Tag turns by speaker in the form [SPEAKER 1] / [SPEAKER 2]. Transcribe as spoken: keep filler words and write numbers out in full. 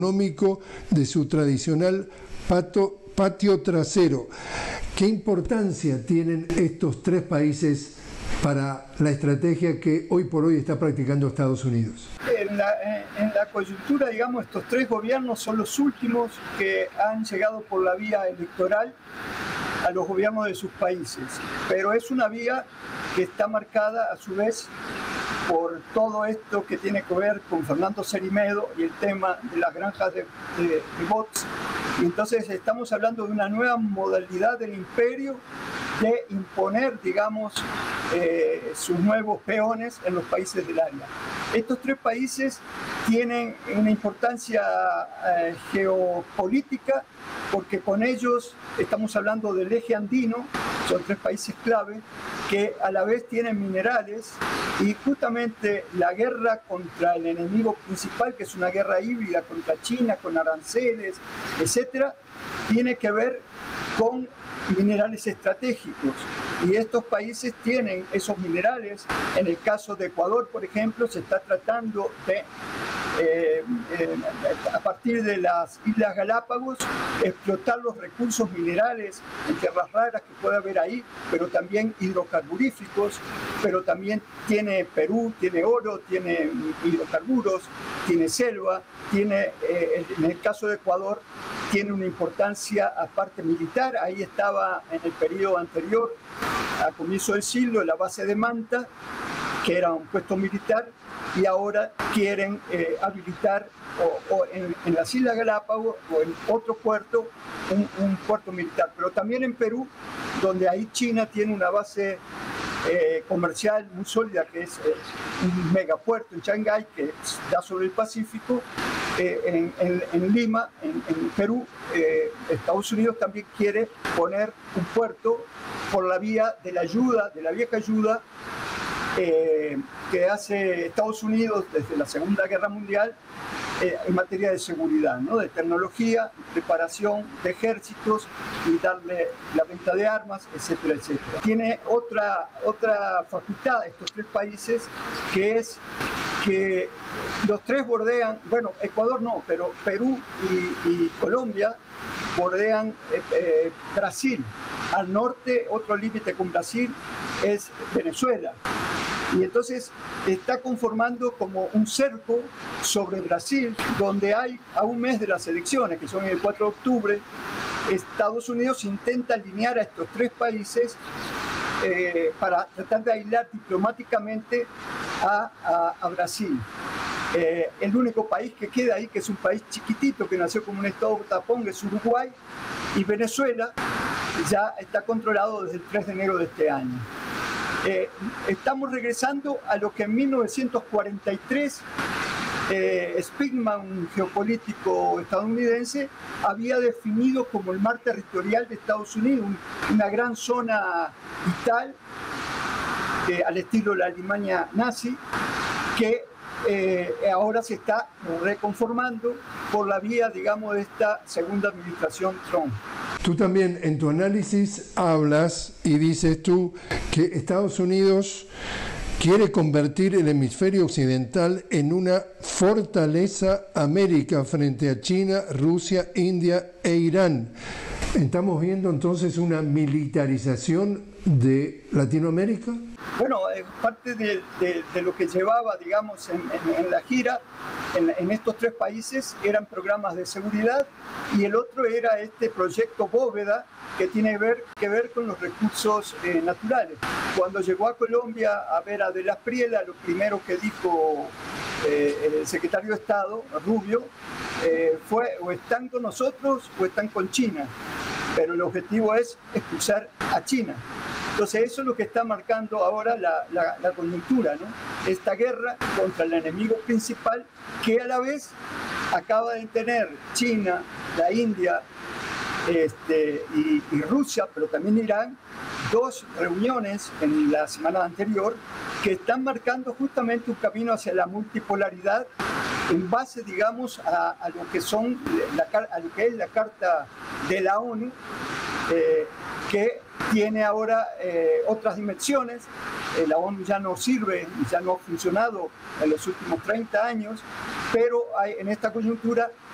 [SPEAKER 1] económico de su tradicional pato, patio trasero. ¿Qué importancia tienen estos tres países para la estrategia que hoy por hoy está practicando Estados Unidos?
[SPEAKER 2] En la, en la coyuntura, digamos, estos tres gobiernos son los últimos que han llegado por la vía electoral a los gobiernos de sus países, pero es una vía que está marcada a su vez por todo esto que tiene que ver con Fernando Cerimedo y el tema de las granjas de, de, de bots. Y entonces estamos hablando de una nueva modalidad del imperio de imponer, digamos, eh, sus nuevos peones en los países del área. Estos tres países tienen una importancia eh, geopolítica porque con ellos estamos hablando del eje andino, son tres países clave que a la vez tienen minerales y justamente la guerra contra el enemigo principal, que es una guerra híbrida contra China, con aranceles, etcétera, tiene que ver con minerales estratégicos. Y estos países tienen esos minerales. En el caso de Ecuador, por ejemplo, se está tratando de, eh, eh, a partir de las Islas Galápagos, explotar los recursos minerales en tierras raras que puede haber ahí, pero también hidrocarburíficos, pero también tiene Perú, tiene oro, tiene hidrocarburos, tiene selva, tiene, eh, en el caso de Ecuador, tiene una importancia aparte militar. Ahí estaba en el periodo anterior, a comienzo del siglo, la base de Manta, que era un puesto militar, y ahora quieren eh, habilitar o, o en, en las Islas Galápagos o en otro puerto, un, un puerto militar. Pero también en Perú, donde ahí China tiene una base eh, comercial muy sólida, que es eh, un megapuerto en Shanghái, que da sobre el Pacífico. Eh, en, en, en Lima, en, en Perú, eh, Estados Unidos también quiere poner un puerto por la vía de la ayuda, de la vieja ayuda eh, que hace Estados Unidos desde la Segunda Guerra Mundial eh, en materia de seguridad, ¿no? De tecnología, preparación de ejércitos y darle la venta de armas, etcétera, etcétera. Tiene otra, otra facultad estos tres países, que es que los tres bordean, bueno, Ecuador no, pero Perú y, y Colombia bordean eh, eh, Brasil. Al norte, otro límite con Brasil es Venezuela. Y entonces está conformando como un cerco sobre Brasil, donde hay a un mes de las elecciones, que son el cuatro de octubre, Estados Unidos intenta alinear a estos tres países eh, para tratar de aislar diplomáticamente a, a, a Brasil. Eh, el único país que queda ahí, que es un país chiquitito, que nació como un estado tapón, es Uruguay, y Venezuela ya está controlado desde el tres de enero de este año. Eh, estamos regresando a lo que en mil novecientos cuarenta y tres eh, Spigman, un geopolítico estadounidense, había definido como el mar territorial de Estados Unidos, un, una gran zona vital, eh, al estilo de la Alemania nazi, que eh, ahora se está reconformando por la vía, digamos, de esta segunda administración Trump.
[SPEAKER 1] Tú también en tu análisis hablas y dices tú que Estados Unidos quiere convertir el hemisferio occidental en una fortaleza América frente a China, Rusia, India e Irán. ¿Estamos viendo entonces una militarización de Latinoamérica?
[SPEAKER 2] Bueno, es parte de, de, de lo que llevaba, digamos, en, en, en la gira, en, en estos tres países, eran programas de seguridad, y el otro era este proyecto Bóveda, que tiene ver, que ver con los recursos eh, naturales. Cuando llegó a Colombia a ver a De la Priela, lo primero que dijo eh, el secretario de Estado, Rubio, eh, fue: o están con nosotros o están con China, pero el objetivo es expulsar a China. Entonces eso es lo que está marcando ahora la, la, la coyuntura, ¿no? Esta guerra contra el enemigo principal, que a la vez acaba de tener China, la India este, y, y Rusia, pero también Irán, dos reuniones en la semana anterior que están marcando justamente un camino hacia la multipolaridad en base, digamos, a, a lo que son la, a lo que es la Carta de la ONU, eh, que tiene ahora eh, otras dimensiones. Eh, la ONU ya no sirve, ya no ha funcionado en los últimos treinta años, pero hay, en esta coyuntura